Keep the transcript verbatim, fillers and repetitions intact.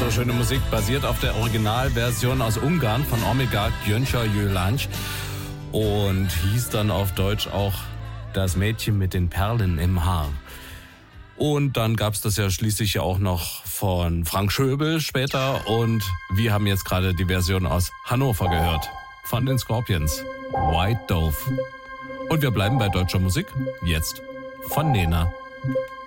wunderschöne Musik, basiert auf der Originalversion aus Ungarn von Omega Gyöngyös Gyöngy und hieß dann auf Deutsch auch Das Mädchen mit den Perlen im Haar. Und dann gab es das ja schließlich ja auch noch von Frank Schöbel später und wir haben jetzt gerade die Version aus Hannover gehört, von den Scorpions, White Dove. Und wir bleiben bei deutscher Musik, jetzt von Nena.